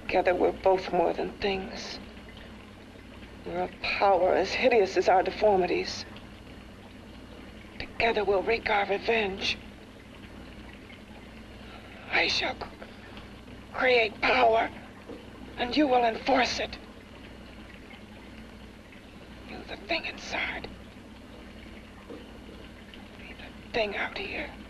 Together, we're both more than things. We're a power as hideous as our deformities. Together, we'll wreak our revenge. I shall create power, and you will enforce it. You, the thing inside. Me, the thing out here.